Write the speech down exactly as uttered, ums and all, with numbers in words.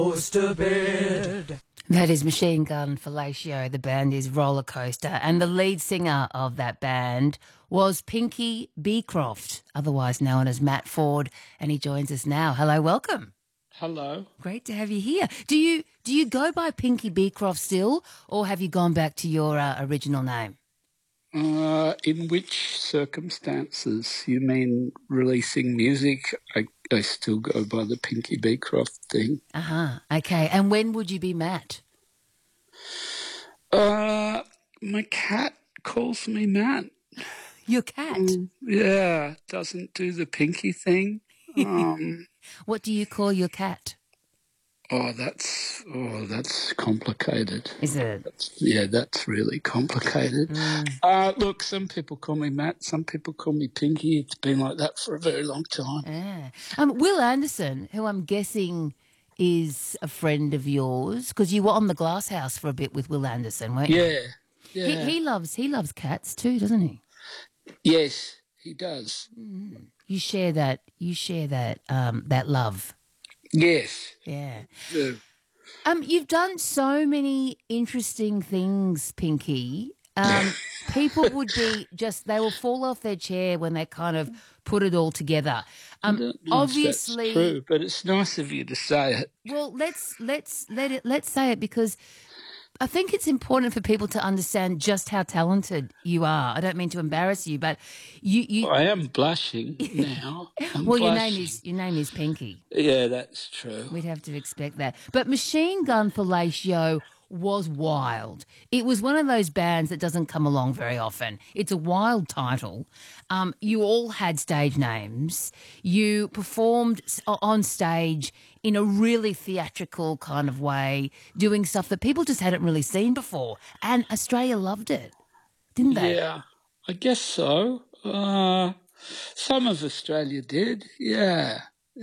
to bed. That is Machine Gun Fellatio. The band is Roller Coaster. And the lead singer of that band was Pinky Beecroft, otherwise known as Matt Ford. And he joins us now. Hello, welcome. Hello. Great to have you here. Do you do you go by Pinky Beecroft still, or have you gone back to your uh, original name? Uh, in which circumstances? You mean releasing music? I, I still go by the Pinky Beecroft thing. Uh-huh. Okay. And when would you be Matt? Uh, my cat calls me Matt. Your cat? Mm, yeah, doesn't do the Pinky thing. Um, what do you call your cat? Oh, that's oh, that's complicated. Is it? That's, yeah, that's really complicated. Mm. Uh, look, some people call me Matt, some people call me Pinky. It's been like that for a very long time. Yeah. Um, Will Anderson, who I'm guessing is a friend of yours, because you were on the Glass House for a bit with Will Anderson, weren't you? Yeah, yeah. He, he loves he loves cats too, doesn't he? Yes, he does. Mm. You share that. You share that. Um, that love. Yes. Yeah. Yeah. Um, you've done so many interesting things, Pinky. Um, people would be just, they will fall off their chair when they kind of put it all together. Um, obviously, that's true, but it's nice of you to say it. Well, let's let's let it let's say it, because I think it's important for people to understand just how talented you are. I don't mean to embarrass you, but you... you I am blushing now. I'm well, your blushing. name is your name is Pinky. Yeah, that's true. We'd have to expect that. But Machine Gun Fellatio was wild. It was one of those bands that doesn't come along very often. It's a wild title. Um, you all had stage names. You performed on stage in a really theatrical kind of way, doing stuff that people just hadn't really seen before. And Australia loved it, didn't they? Yeah, I guess so. Uh, some of Australia did, yeah.